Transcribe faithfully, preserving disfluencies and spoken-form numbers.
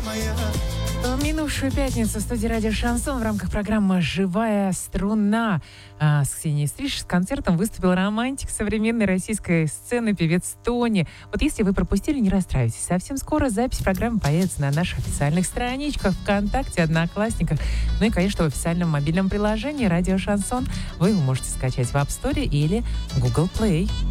В минувшую пятницу в студии «Радио Шансон» в рамках программы «Живая струна» а, с Ксенией Стриж с концертом выступил романтик современной российской сцены, певец Тони. Вот если вы пропустили, не расстраивайтесь. Совсем скоро запись программы появится на наших официальных страничках ВКонтакте, Одноклассниках, ну и, конечно, в официальном мобильном приложении «Радио Шансон». Вы его можете скачать в App Store или Google Play.